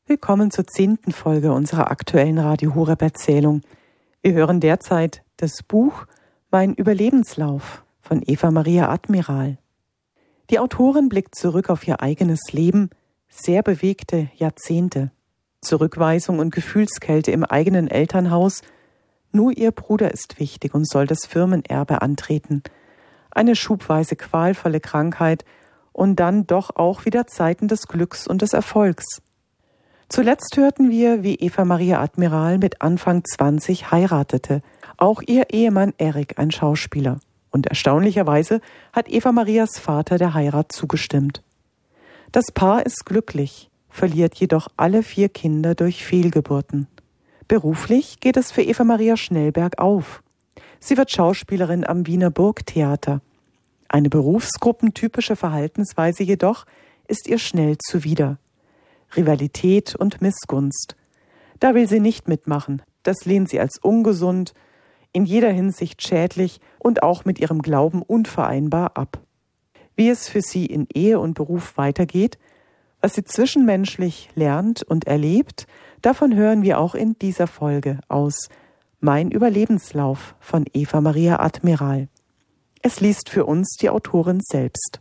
Willkommen zur 10. Folge unserer aktuellen Radio Horeb Erzählung. Wir hören derzeit das Buch Mein Überlebenslauf von Eva Maria Admiral. Die Autorin blickt zurück auf ihr eigenes Leben, sehr bewegte Jahrzehnte. Zurückweisung und Gefühlskälte im eigenen Elternhaus. Nur ihr Bruder ist wichtig und soll das Firmenerbe antreten. Eine schubweise qualvolle Krankheit und dann doch auch wieder Zeiten des Glücks und des Erfolgs. Zuletzt hörten wir, wie Eva Maria Admiral mit Anfang 20 heiratete. Auch ihr Ehemann Erik, ein Schauspieler. Und erstaunlicherweise hat Eva Marias Vater der Heirat zugestimmt. Das Paar ist glücklich, verliert jedoch alle 4 Kinder durch Fehlgeburten. Beruflich geht es für Eva Maria schnell bergauf. Sie wird Schauspielerin am Wiener Burgtheater. Eine berufsgruppentypische Verhaltensweise jedoch ist ihr schnell zuwider. Rivalität und Missgunst. Da will sie nicht mitmachen. Das lehnt sie als ungesund, in jeder Hinsicht schädlich und auch mit ihrem Glauben unvereinbar ab. Wie es für sie in Ehe und Beruf weitergeht, was sie zwischenmenschlich lernt und erlebt, davon hören wir auch in dieser Folge aus Mein Überlebenslauf von Eva Maria Admiral. Es liest für uns die Autorin selbst.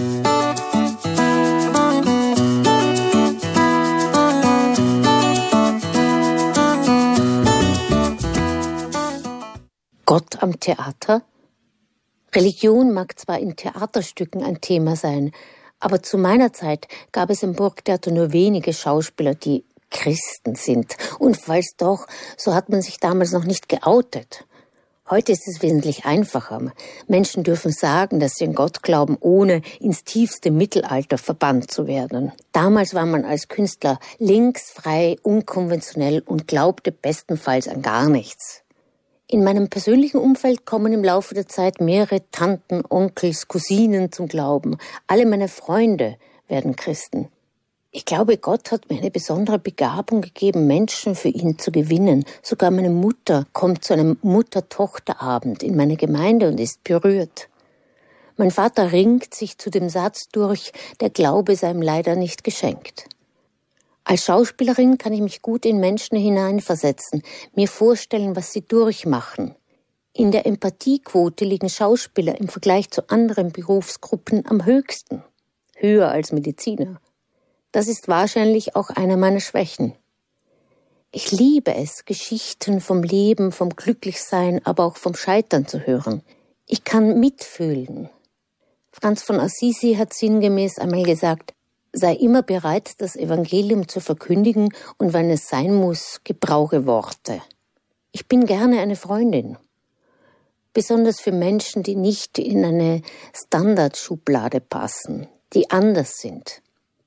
Gott am Theater? Religion mag zwar in Theaterstücken ein Thema sein, aber zu meiner Zeit gab es im Burgtheater nur wenige Schauspieler, die Christen sind. Und falls doch, so hat man sich damals noch nicht geoutet. Heute ist es wesentlich einfacher. Menschen dürfen sagen, dass sie an Gott glauben, ohne ins tiefste Mittelalter verbannt zu werden. Damals war man als Künstler links, frei, unkonventionell und glaubte bestenfalls an gar nichts. In meinem persönlichen Umfeld kommen im Laufe der Zeit mehrere Tanten, Onkels, Cousinen zum Glauben. Alle meine Freunde werden Christen. Ich glaube, Gott hat mir eine besondere Begabung gegeben, Menschen für ihn zu gewinnen. Sogar meine Mutter kommt zu einem Mutter-Tochter-Abend in meine Gemeinde und ist berührt. Mein Vater ringt sich zu dem Satz durch, der Glaube sei ihm leider nicht geschenkt. Als Schauspielerin kann ich mich gut in Menschen hineinversetzen, mir vorstellen, was sie durchmachen. In der Empathiequote liegen Schauspieler im Vergleich zu anderen Berufsgruppen am höchsten, höher als Mediziner. Das ist wahrscheinlich auch einer meiner Schwächen. Ich liebe es, Geschichten vom Leben, vom Glücklichsein, aber auch vom Scheitern zu hören. Ich kann mitfühlen. Franz von Assisi hat sinngemäß einmal gesagt, sei immer bereit, das Evangelium zu verkündigen und wenn es sein muss, gebrauche Worte. Ich bin gerne eine Freundin. Besonders für Menschen, die nicht in eine Standardschublade passen, die anders sind.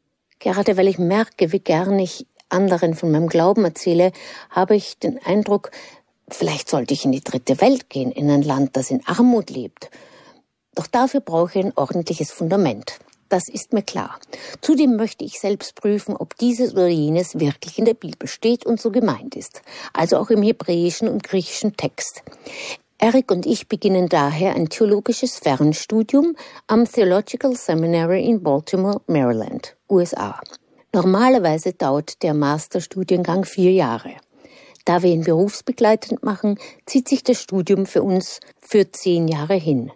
Gerade weil ich merke, wie gern ich anderen von meinem Glauben erzähle, habe ich den Eindruck, vielleicht sollte ich in die 3. Welt gehen, in ein Land, das in Armut lebt. Doch dafür brauche ich ein ordentliches Fundament. Das ist mir klar. Zudem möchte ich selbst prüfen, ob dieses oder jenes wirklich in der Bibel steht und so gemeint ist. Also auch im hebräischen und griechischen Text. Erik und ich beginnen daher ein theologisches Fernstudium am Theological Seminary in Baltimore, Maryland, USA. Normalerweise dauert der Masterstudiengang 4 Jahre. Da wir ihn berufsbegleitend machen, zieht sich das Studium für uns für 10 Jahre hin.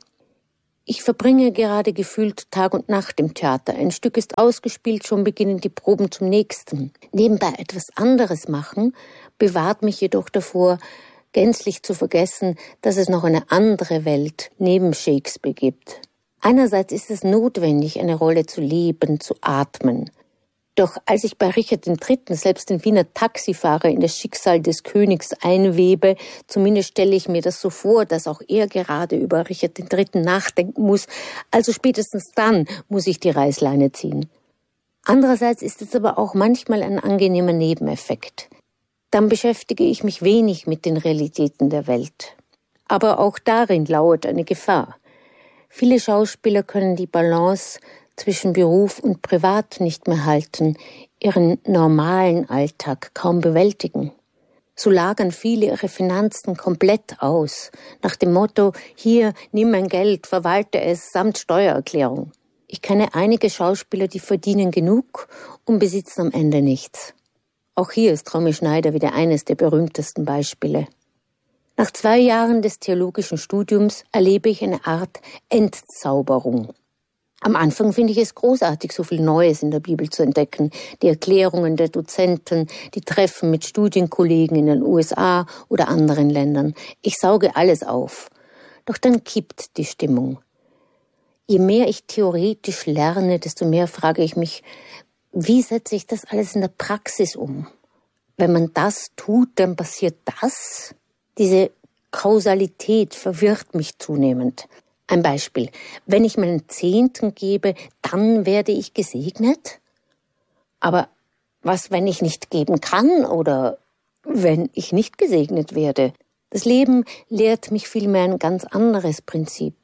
Ich verbringe gerade gefühlt Tag und Nacht im Theater. Ein Stück ist ausgespielt, schon beginnen die Proben zum nächsten. Nebenbei etwas anderes machen, bewahrt mich jedoch davor, gänzlich zu vergessen, dass es noch eine andere Welt neben Shakespeare gibt. Einerseits ist es notwendig, eine Rolle zu leben, zu atmen. Doch als ich bei Richard III. Selbst den Wiener Taxifahrer in das Schicksal des Königs einwebe, zumindest stelle ich mir das so vor, dass auch er gerade über Richard III. Nachdenken muss, also spätestens dann muss ich die Reißleine ziehen. Andererseits ist es aber auch manchmal ein angenehmer Nebeneffekt. Dann beschäftige ich mich wenig mit den Realitäten der Welt. Aber auch darin lauert eine Gefahr. Viele Schauspieler können die Balance zwischen Beruf und Privat nicht mehr halten, ihren normalen Alltag kaum bewältigen. So lagern viele ihre Finanzen komplett aus, nach dem Motto, hier, nimm mein Geld, verwalte es samt Steuererklärung. Ich kenne einige Schauspieler, die verdienen genug und besitzen am Ende nichts. Auch hier ist Romy Schneider wieder eines der berühmtesten Beispiele. Nach 2 Jahren des theologischen Studiums erlebe ich eine Art Entzauberung. Am Anfang finde ich es großartig, so viel Neues in der Bibel zu entdecken. Die Erklärungen der Dozenten, die Treffen mit Studienkollegen in den USA oder anderen Ländern. Ich sauge alles auf. Doch dann kippt die Stimmung. Je mehr ich theoretisch lerne, desto mehr frage ich mich, wie setze ich das alles in der Praxis um? Wenn man das tut, dann passiert das? Diese Kausalität verwirrt mich zunehmend. Ein Beispiel. Wenn ich meinen Zehnten gebe, dann werde ich gesegnet? Aber was, wenn ich nicht geben kann oder wenn ich nicht gesegnet werde? Das Leben lehrt mich vielmehr ein ganz anderes Prinzip.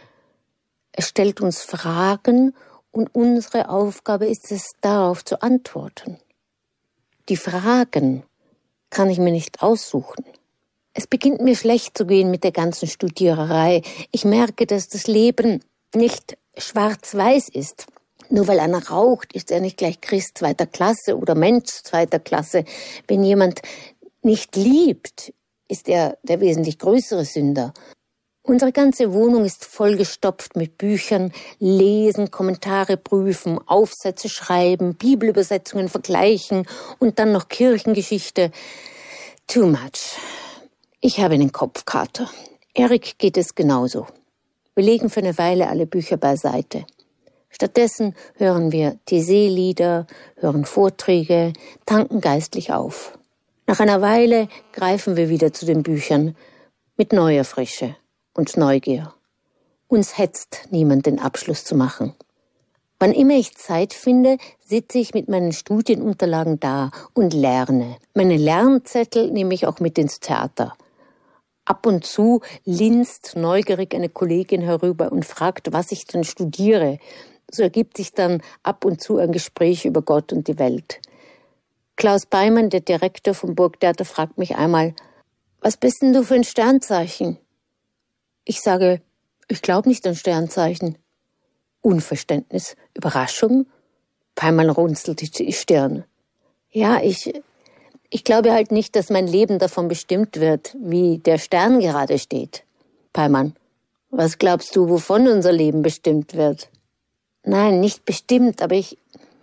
Es stellt uns Fragen und unsere Aufgabe ist es, darauf zu antworten. Die Fragen kann ich mir nicht aussuchen. Es beginnt mir schlecht zu gehen mit der ganzen Studiererei. Ich merke, dass das Leben nicht schwarz-weiß ist. Nur weil einer raucht, ist er nicht gleich Christ 2. Klasse oder Mensch 2. Klasse. Wenn jemand nicht liebt, ist er der wesentlich größere Sünder. Unsere ganze Wohnung ist vollgestopft mit Büchern, lesen, Kommentare prüfen, Aufsätze schreiben, Bibelübersetzungen vergleichen und dann noch Kirchengeschichte. Too much. Ich habe einen Kopfkater. Erik geht es genauso. Wir legen für eine Weile alle Bücher beiseite. Stattdessen hören wir TC-Lieder, hören Vorträge, tanken geistlich auf. Nach einer Weile greifen wir wieder zu den Büchern mit neuer Frische und Neugier. Uns hetzt niemand, den Abschluss zu machen. Wann immer ich Zeit finde, sitze ich mit meinen Studienunterlagen da und lerne. Meine Lernzettel nehme ich auch mit ins Theater. Ab und zu linst neugierig eine Kollegin herüber und fragt, was ich denn studiere. So ergibt sich dann ab und zu ein Gespräch über Gott und die Welt. Klaus Beimann, der Direktor vom Burgtheater, fragt mich einmal, was bist denn du für ein Sternzeichen? Ich sage, ich glaube nicht an Sternzeichen. Unverständnis, Überraschung. Beimann runzelt die Stirn. Ja, ich glaube halt nicht, dass mein Leben davon bestimmt wird, wie der Stern gerade steht. Beimann, was glaubst du, wovon unser Leben bestimmt wird? Nein, nicht bestimmt, aber ich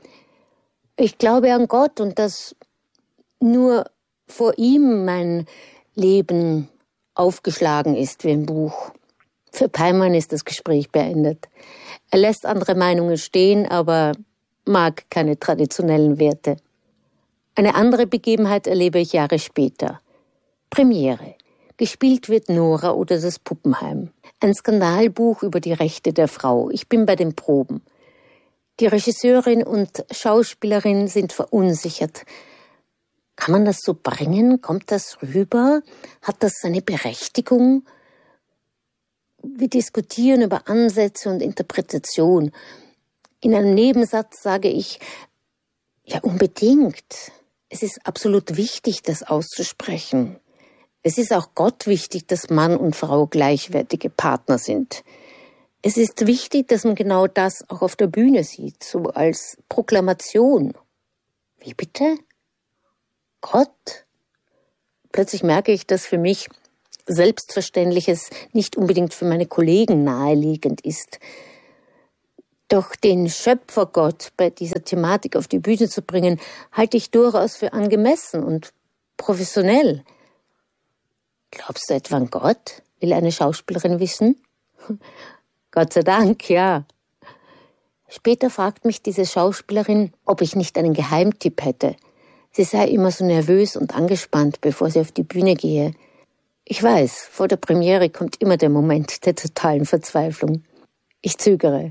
glaube an Gott und dass nur vor ihm mein Leben aufgeschlagen ist wie ein Buch. Für Beimann ist das Gespräch beendet. Er lässt andere Meinungen stehen, aber mag keine traditionellen Werte. Eine andere Begebenheit erlebe ich Jahre später. Premiere. Gespielt wird Nora oder das Puppenheim. Ein Skandalbuch über die Rechte der Frau. Ich bin bei den Proben. Die Regisseurin und Schauspielerin sind verunsichert. Kann man das so bringen? Kommt das rüber? Hat das seine Berechtigung? Wir diskutieren über Ansätze und Interpretation. In einem Nebensatz sage ich, ja, unbedingt. Es ist absolut wichtig, das auszusprechen. Es ist auch Gott wichtig, dass Mann und Frau gleichwertige Partner sind. Es ist wichtig, dass man genau das auch auf der Bühne sieht, so als Proklamation. Wie bitte? Gott? Plötzlich merke ich, dass für mich Selbstverständliches nicht unbedingt für meine Kollegen naheliegend ist. Doch den Schöpfergott bei dieser Thematik auf die Bühne zu bringen, halte ich durchaus für angemessen und professionell. Glaubst du etwa an Gott? Will eine Schauspielerin wissen. Gott sei Dank, ja. Später fragt mich diese Schauspielerin, ob ich nicht einen Geheimtipp hätte. Sie sei immer so nervös und angespannt, bevor sie auf die Bühne gehe. Ich weiß, vor der Premiere kommt immer der Moment der totalen Verzweiflung. Ich zögere.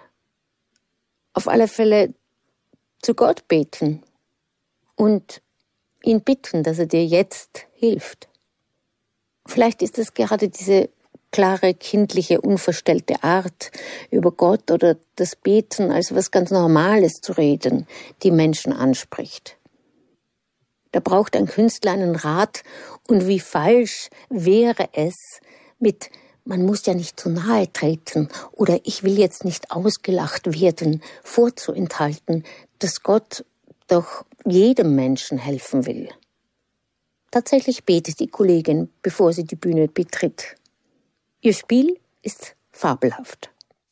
Auf alle Fälle zu Gott beten und ihn bitten, dass er dir jetzt hilft. Vielleicht ist es gerade diese klare, kindliche, unverstellte Art, über Gott oder das Beten als was ganz Normales zu reden, die Menschen anspricht. Da braucht ein Künstler einen Rat und wie falsch wäre es mit man muss ja nicht zu nahe treten oder ich will jetzt nicht ausgelacht werden, vorzuenthalten, dass Gott doch jedem Menschen helfen will. Tatsächlich betet die Kollegin, bevor sie die Bühne betritt. Ihr Spiel ist fabelhaft.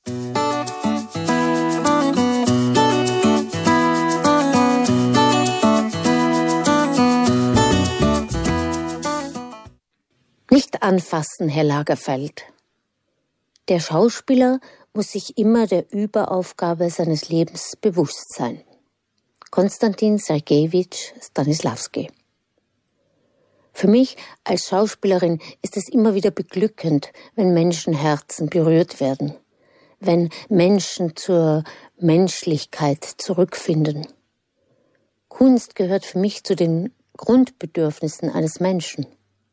Nicht anfassen, Herr Lagerfeld. Der Schauspieler muss sich immer der Überaufgabe seines Lebens bewusst sein. Konstantin Sergejewitsch Stanisławski. Für mich als Schauspielerin ist es immer wieder beglückend, wenn Menschenherzen berührt werden, wenn Menschen zur Menschlichkeit zurückfinden. Kunst gehört für mich zu den Grundbedürfnissen eines Menschen.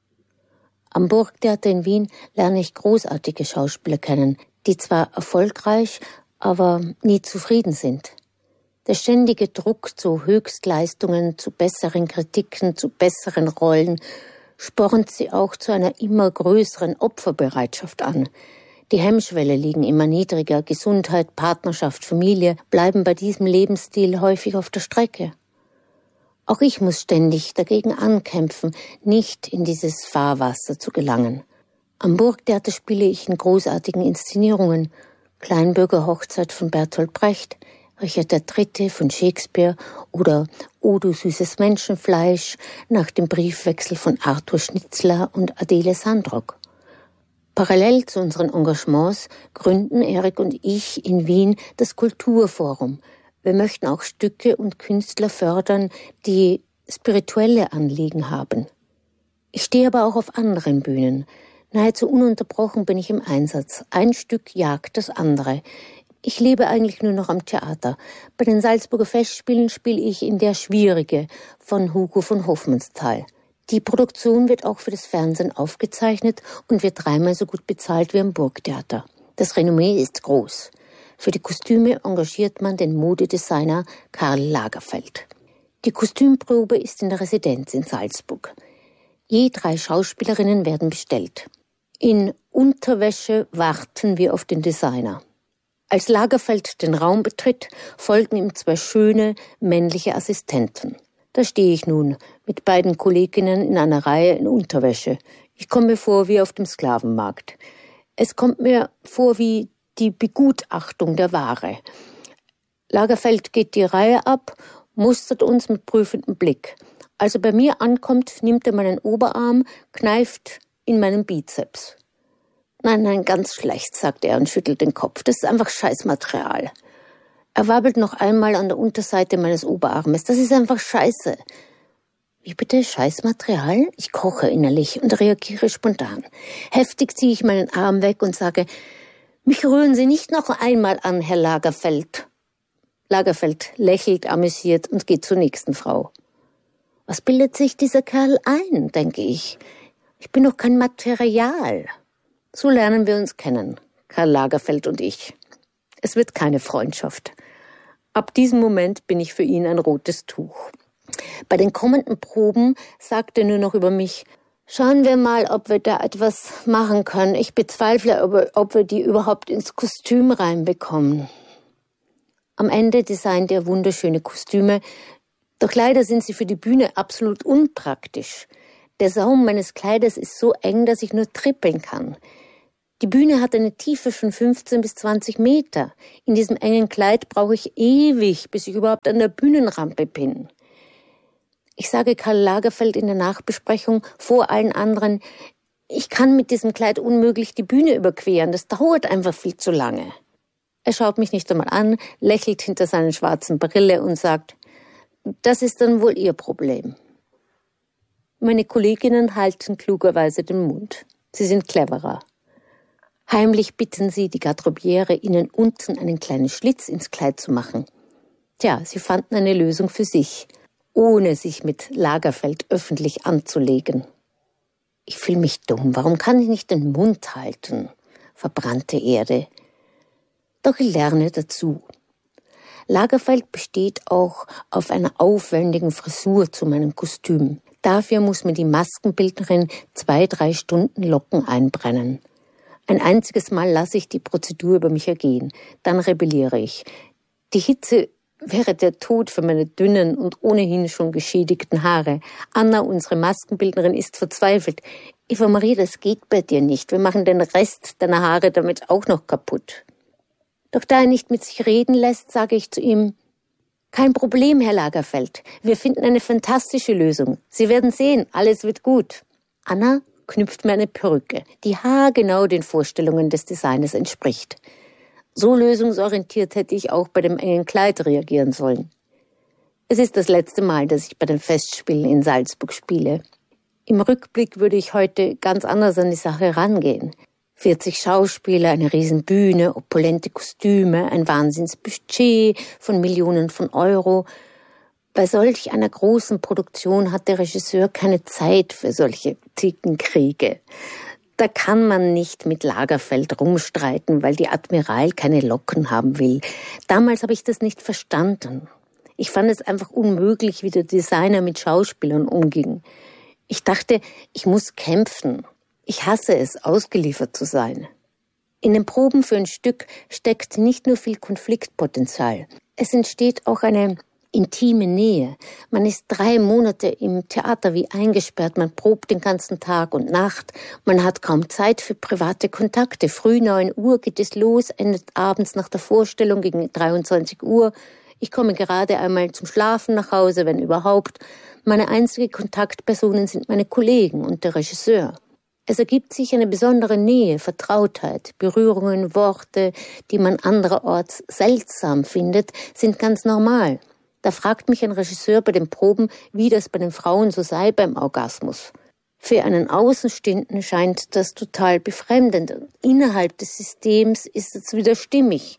Am Burgtheater in Wien lerne ich großartige Schauspieler kennen, die zwar erfolgreich, aber nie zufrieden sind. Der ständige Druck zu Höchstleistungen, zu besseren Kritiken, zu besseren Rollen spornt sie auch zu einer immer größeren Opferbereitschaft an. Die Hemmschwelle liegen immer niedriger, Gesundheit, Partnerschaft, Familie bleiben bei diesem Lebensstil häufig auf der Strecke. Auch ich muss ständig dagegen ankämpfen, nicht in dieses Fahrwasser zu gelangen. Am Burgtheater spiele ich in großartigen Inszenierungen. Kleinbürgerhochzeit von Bertolt Brecht, Richard III. Von Shakespeare oder O du süßes Menschenfleisch nach dem Briefwechsel von Arthur Schnitzler und Adele Sandrock. Parallel zu unseren Engagements gründen Erik und ich in Wien das Kulturforum. Wir möchten auch Stücke und Künstler fördern, die spirituelle Anliegen haben. Ich stehe aber auch auf anderen Bühnen. Nahezu ununterbrochen bin ich im Einsatz. Ein Stück jagt das andere. Ich lebe eigentlich nur noch am Theater. Bei den Salzburger Festspielen spiele ich in Der Schwierige von Hugo von Hofmannsthal. Die Produktion wird auch für das Fernsehen aufgezeichnet und wird 3-mal so gut bezahlt wie am Burgtheater. Das Renommee ist groß. Für die Kostüme engagiert man den Modedesigner Karl Lagerfeld. Die Kostümprobe ist in der Residenz in Salzburg. Je 3 Schauspielerinnen werden bestellt. In Unterwäsche warten wir auf den Designer. Als Lagerfeld den Raum betritt, folgen ihm 2 schöne männliche Assistenten. Da stehe ich nun mit beiden Kolleginnen in einer Reihe in Unterwäsche. Ich komme mir vor wie auf dem Sklavenmarkt. Es kommt mir vor wie die Begutachtung der Ware. Lagerfeld geht die Reihe ab, mustert uns mit prüfendem Blick. Als er bei mir ankommt, nimmt er meinen Oberarm, kneift in meinen Bizeps. Nein, ganz schlecht, sagt er und schüttelt den Kopf. Das ist einfach Scheißmaterial. Er wabbelt noch einmal an der Unterseite meines Oberarmes. Das ist einfach Scheiße. Wie bitte, Scheißmaterial? Ich koche innerlich und reagiere spontan. Heftig ziehe ich meinen Arm weg und sage: Mich rühren Sie nicht noch einmal an, Herr Lagerfeld. Lagerfeld lächelt amüsiert und geht zur nächsten Frau. Was bildet sich dieser Kerl ein, denke ich. Ich bin doch kein Material. So lernen wir uns kennen, Karl Lagerfeld und ich. Es wird keine Freundschaft. Ab diesem Moment bin ich für ihn ein rotes Tuch. Bei den kommenden Proben sagt er nur noch über mich: Schauen wir mal, ob wir da etwas machen können. Ich bezweifle, ob wir die überhaupt ins Kostüm reinbekommen. Am Ende designt er wunderschöne Kostüme, doch leider sind sie für die Bühne absolut unpraktisch. Der Saum meines Kleides ist so eng, dass ich nur trippeln kann. Die Bühne hat eine Tiefe von 15 bis 20 Meter. In diesem engen Kleid brauche ich ewig, bis ich überhaupt an der Bühnenrampe bin. Ich sage Karl Lagerfeld in der Nachbesprechung vor allen anderen: Ich kann mit diesem Kleid unmöglich die Bühne überqueren. Das dauert einfach viel zu lange. Er schaut mich nicht einmal an, lächelt hinter seiner schwarzen Brille und sagt: Das ist dann wohl Ihr Problem. Meine Kolleginnen halten klugerweise den Mund. Sie sind cleverer. Heimlich bitten sie die Garderobiere, ihnen unten einen kleinen Schlitz ins Kleid zu machen. Tja, sie fanden eine Lösung für sich, ohne sich mit Lagerfeld öffentlich anzulegen. Ich fühle mich dumm. Warum kann ich nicht den Mund halten? Verbrannte Erde. Doch ich lerne dazu. Lagerfeld besteht auch auf einer aufwendigen Frisur zu meinem Kostüm. Dafür muss mir die Maskenbildnerin 2-3 Stunden Locken einbrennen. Ein einziges Mal lasse ich die Prozedur über mich ergehen. Dann rebelliere ich. Die Hitze wäre der Tod für meine dünnen und ohnehin schon geschädigten Haare. Anna, unsere Maskenbildnerin, ist verzweifelt. Eva Maria, das geht bei dir nicht. Wir machen den Rest deiner Haare damit auch noch kaputt. Doch da er nicht mit sich reden lässt, sage ich zu ihm, kein Problem, Herr Lagerfeld. Wir finden eine fantastische Lösung. Sie werden sehen, alles wird gut. Anna knüpft mir eine Perücke, die haargenau den Vorstellungen des Designers entspricht. So lösungsorientiert hätte ich auch bei dem engen Kleid reagieren sollen. Es ist das letzte Mal, dass ich bei den Festspielen in Salzburg spiele. Im Rückblick würde ich heute ganz anders an die Sache rangehen. 40 Schauspieler, eine Riesenbühne, opulente Kostüme, ein Wahnsinnsbudget von Millionen von Euro. Bei solch einer großen Produktion hat der Regisseur keine Zeit für solche Zickenkriege. Da kann man nicht mit Lagerfeld rumstreiten, weil die Admiral keine Locken haben will. Damals habe ich das nicht verstanden. Ich fand es einfach unmöglich, wie der Designer mit Schauspielern umging. Ich dachte, ich muss kämpfen. Ich hasse es, ausgeliefert zu sein. In den Proben für ein Stück steckt nicht nur viel Konfliktpotenzial. Es entsteht auch eine intime Nähe. Man ist 3 Monate im Theater wie eingesperrt, man probt den ganzen Tag und Nacht, man hat kaum Zeit für private Kontakte. Früh 9 Uhr geht es los, endet abends nach der Vorstellung gegen 23 Uhr. Ich komme gerade einmal zum Schlafen nach Hause, wenn überhaupt. Meine einzige Kontaktpersonen sind meine Kollegen und der Regisseur. Es ergibt sich eine besondere Nähe, Vertrautheit, Berührungen, Worte, die man andererorts seltsam findet, sind ganz normal. Da fragt mich ein Regisseur bei den Proben, wie das bei den Frauen so sei beim Orgasmus. Für einen Außenstehenden scheint das total befremdend. Innerhalb des Systems ist es wieder stimmig.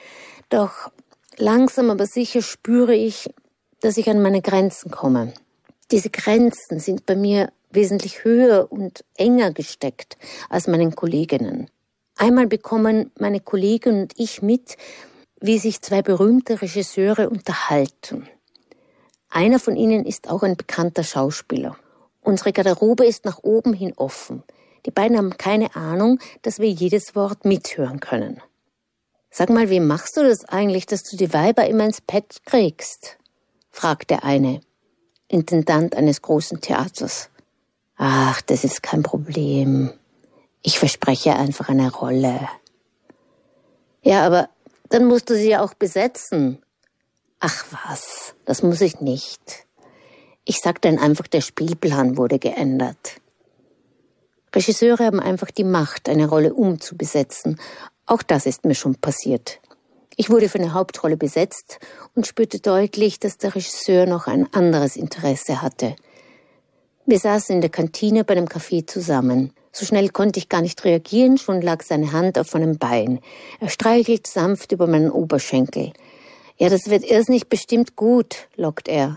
Doch langsam aber sicher spüre ich, dass ich an meine Grenzen komme. Diese Grenzen sind bei mir wesentlich höher und enger gesteckt als meinen Kolleginnen. Einmal bekommen meine Kollegin und ich mit, wie sich 2 berühmte Regisseure unterhalten. Einer von ihnen ist auch ein bekannter Schauspieler. Unsere Garderobe ist nach oben hin offen. Die beiden haben keine Ahnung, dass wir jedes Wort mithören können. Sag mal, wie machst du das eigentlich, dass du die Weiber immer ins Bett kriegst? Fragt der eine, Intendant eines großen Theaters. Ach, das ist kein Problem. Ich verspreche einfach eine Rolle. Ja, aber dann musst du sie ja auch besetzen. Ach was, das muss ich nicht. Ich sag dann einfach, der Spielplan wurde geändert. Regisseure haben einfach die Macht, eine Rolle umzubesetzen. Auch das ist mir schon passiert. Ich wurde für eine Hauptrolle besetzt und spürte deutlich, dass der Regisseur noch ein anderes Interesse hatte. Wir saßen in der Kantine bei einem Café zusammen. So schnell konnte ich gar nicht reagieren, schon lag seine Hand auf meinem Bein. Er streichelt sanft über meinen Oberschenkel. Ja, das wird erst nicht bestimmt gut, lockt er.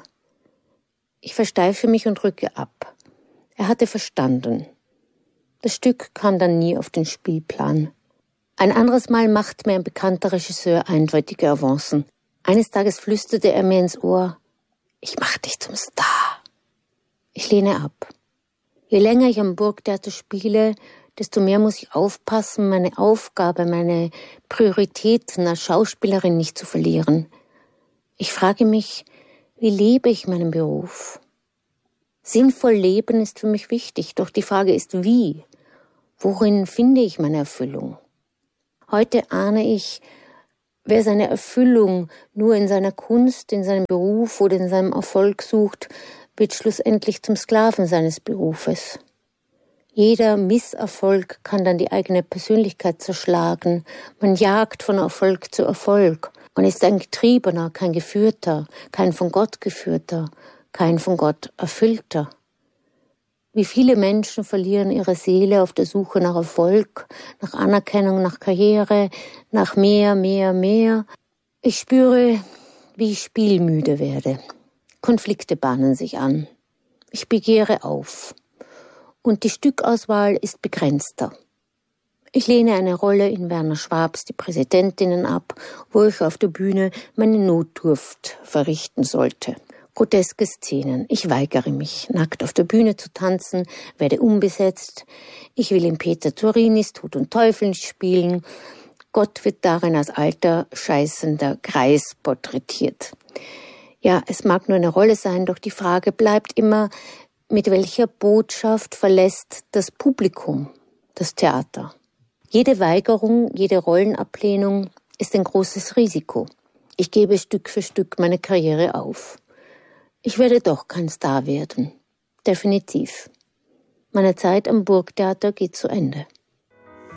Ich versteife mich und rücke ab. Er hatte verstanden. Das Stück kam dann nie auf den Spielplan. Ein anderes Mal macht mir ein bekannter Regisseur eindeutige Avancen. Eines Tages flüsterte er mir ins Ohr, ich mach dich zum Star. Ich lehne ab. Je länger ich am Burgtheater spiele, desto mehr muss ich aufpassen, meine Aufgabe, meine Priorität als Schauspielerin nicht zu verlieren. Ich frage mich, wie lebe ich meinen Beruf? Sinnvoll leben ist für mich wichtig, doch die Frage ist, wie? Worin finde ich meine Erfüllung? Heute ahne ich, wer seine Erfüllung nur in seiner Kunst, in seinem Beruf oder in seinem Erfolg sucht, wird schlussendlich zum Sklaven seines Berufes. Jeder Misserfolg kann dann die eigene Persönlichkeit zerschlagen. Man jagt von Erfolg zu Erfolg. Man ist ein Getriebener, kein Geführter, kein von Gott geführter, kein von Gott erfüllter. Wie viele Menschen verlieren ihre Seele auf der Suche nach Erfolg, nach Anerkennung, nach Karriere, nach mehr, mehr, mehr. Ich spüre, wie ich spielmüde werde. Konflikte bahnen sich an. Ich begehre auf. Und die Stückauswahl ist begrenzter. Ich lehne eine Rolle in Werner Schwabs Die Präsidentinnen ab, wo ich auf der Bühne meine Notdurft verrichten sollte. Groteske Szenen. Ich weigere mich, nackt auf der Bühne zu tanzen, werde umbesetzt. Ich will in Peter Torinis Tod und Teufel spielen. Gott wird darin als alter, scheißender Greis porträtiert. Ja, es mag nur eine Rolle sein, doch die Frage bleibt immer, mit welcher Botschaft verlässt das Publikum das Theater? Jede Weigerung, jede Rollenablehnung ist ein großes Risiko. Ich gebe Stück für Stück meine Karriere auf. Ich werde doch kein Star werden. Definitiv. Meine Zeit am Burgtheater geht zu Ende.